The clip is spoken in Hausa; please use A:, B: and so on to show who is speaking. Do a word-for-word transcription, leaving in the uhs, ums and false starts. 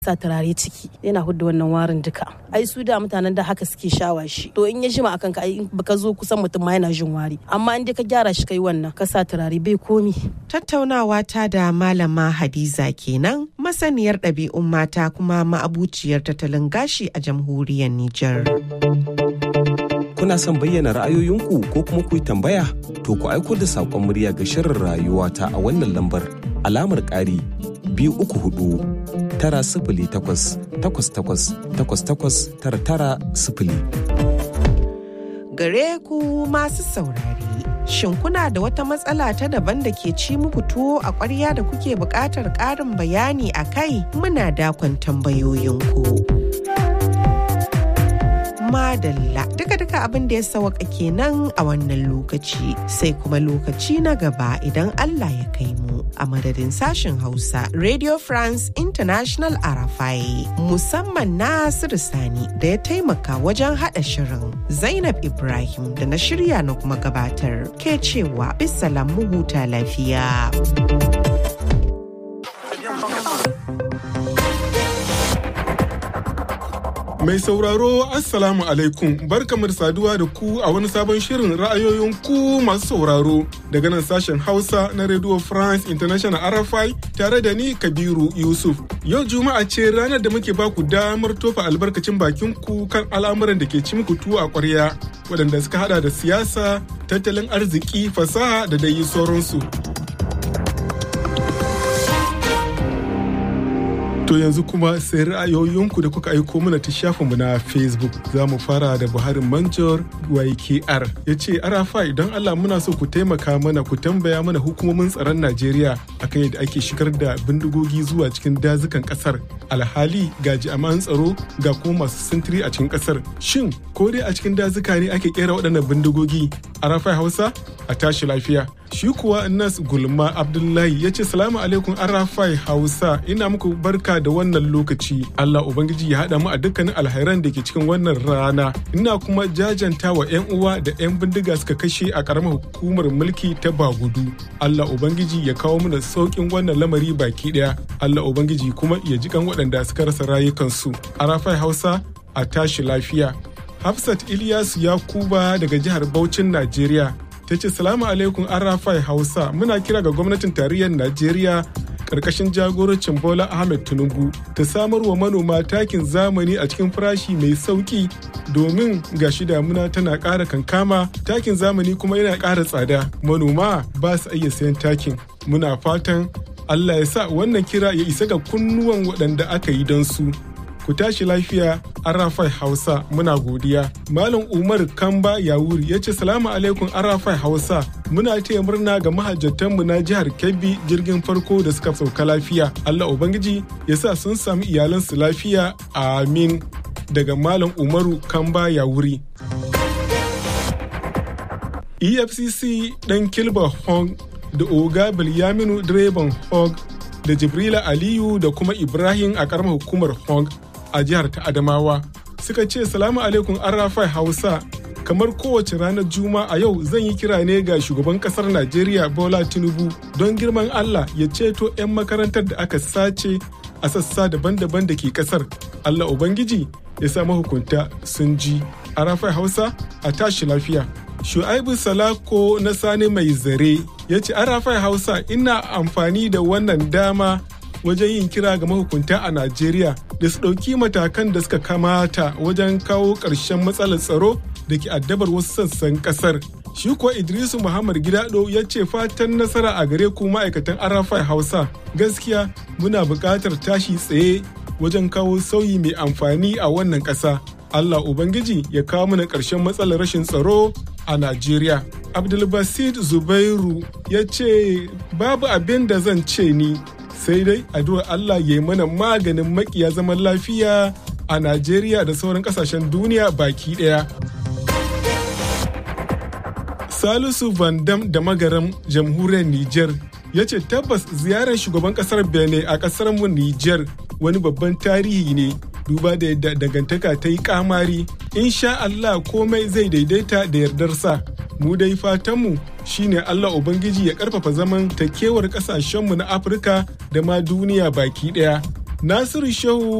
A: sa turare ciki yana hudda wannan warin duka. Ai su da mutanen da haka suke shawa shi. To in ya jima akan ka ai baka zo kusan mutum ma yana jin wari. Amma in dai ka gyara shi kai wannan ka sa turare bai komi.
B: Tattaunawa ta da Malama Hadiza kenan, masaniyar ɗabi'un mata kuma ma'abuciyar tattalin gashi a jamhuriyar Nijar.
C: Kuna son bayyana ra'ayoyinku ko kuma ku yi tambaya? To ku aiko da saƙon murya ga shirin rayuwata a wannan lambar alamar ƙari biyu uku hudu tara sifili takwas takwas takwas takwas takwas tara tara sifili.
B: Gare ku masu saurare, shin kuna da wata matsala ta daban da ke ci muku tuwo a ƙwarya da kuke buƙatar ƙarin bayani a kai? Muna dakon tambayoyinku. Madalla duka-duka abin da ya sawaka kenan a wannan lokaci, sai kuma lokaci na gaba idan Allah ya kai mu. A madadin sashen Hausa Radio France International Arafai, musamman Nasiru Sani da ya taimaka wajen haɗa shirin, Zainab Ibrahim da na shirya na kuma gabatar ke cewa bisalam mu huta lafiya.
D: Mai sauraro Assalamu alaikum, barkamu da saduwa da ku a wani sabon shirin ra'ayoyin ku masu sauraro daga nan sashen Hausa na Radio France International R F I tare da ni Kabiru Yusuf. Yau Juma'a ce ranar da muke baku damar tofa albarkacin bakin ku kan al'amuran da ke ci muku tuwo a ƙwarya, waɗanda suka hada da siyasa, tattalin arziki, fasaha da dai sauransu. To yanzu kuma sai ra'ayoyinku da kuka aiko mana ta shafinmu na Facebook. Za mu fara da Buhari Manjor Y K R. Ya ce, Arafa idan Allah muna so ku taimaka mana ku tambaya mana hukumomin tsaron Najeriya akan yadda ake shigar da bindigogi zuwa cikin dazukan kasar. Alhali ga jami'an tsaro ga kuma masu sintiri a cikin kasar. Shin ko dai a cikin dazuka ne ake kera waɗannan bindigogi? Arafa Hausa a tashi lafiya. Shi kuwa Nas Gulma Abdullahi ya ce salamu alaikum Arafai Hausa, ina muku barka da wannan lokaci. Allah Ubangiji ya haɗa mu a dukkanin alhairan da ke cikin wannan rana. Ina kuma jajanta wa 'yan uwa da 'yan bindiga suka kashe a ƙaramar hukumar mulki ta Bagudu. Allah Ubangiji ya kawo mana sauƙin wannan lamari baki ɗaya. Allah Ubangiji kuma ya jikan waɗanda suka rasa rayukansu. Arafai Hausa a tashi lafiya. Hafsat Ilyasu Yakuba daga jihar Bauchin Najeriya ta ce salamu alaikum Arafai Hausa, muna kira ga gwamnatin tarayyar Najeriya karkashin jagorancin Bola Ahmed Tinubu ta samar wa manoma takin zamani a cikin farashi mai sauki domin gashi damuna tana ƙara kankama, takin zamani kuma yana ƙara tsada, manoma ba su iya sayan takin. Muna fatan Allah ya sa wannan kira ya isa ga kunnuwan waɗanda aka yi don su. Ku tashi lafiya Arafai Hausa, muna godiya. Malam Umar Kamba Yawuri ya ce salamu alaikum Arafai Hausa, muna taya murna ga mahajjatanmu na jihar Kebbi jirgin farko da suka sauka lafiya. Allah Ubangiji ya sa sun sami iyalansu lafiya, amin. Daga Malam Umaru Kamba Yawuri. E F C C ɗan Kilba Hong da Oga Bilyaminu direban Hong da Jibrila Aliyu da kuma Ibrahim a ƙaramar hukumar Hong a jihar ta Adamawa suka ce salamu alaikum Arafai Hausa, kamar kowace ranar Juma'a yau zan yi kira ne ga shugaban kasar Najeriya Bola Tinubu don girman Allah ya ceto 'yan makarantar da aka sace a sassa daban-daban da ke kasar. Allah Ubangiji ya sa mahukunta sun ji. Arafai Hausa a tashi lafiya. Shu'aibu Salako na Sani Mai Zare ya ce Arafai Hausa, ina amfani da wannan dama wajen yin kira ga mahukunta a Najeriya da su ɗauki matakan da suka kamata wajen kawo ƙarshen matsalar tsaro da ke addabar wasu sassan ƙasar. Shi kuwa Idrisu Muhammad Gidado ya ce fatan nasara a gare ku ma'aikatan Arafai Hausa. Gaskiya muna buƙatar tashi tsaye wajen kawo sauyi mai amfani a wannan ƙasa. Allah Ubangiji ya kawo mana ƙarshen matsalar rashin tsaro a Najeriya. Abdulbasid Zubairu ya ce babu abin da zan ce ni sai dai addu'ar Allah ya yi mana maganin makiya zaman lafiya a Najeriya da sauran kasashen duniya baki daya. Salisu Van Dam da Magaram Jamhuriyar Nijar ya ce tabbas ziyarar shugaban kasar Benin a kasar mu Nijar wani babban tarihi ne, duba da yadda dangantaka ta yi kamari. Insha Allah komai zai daidaita da yardarsa. Mu dai fatanmu shine Allah Ubangiji ya karfafa zaman takewar kasashenmu na Afirka da ma duniya baki daya. Nasiru Shehu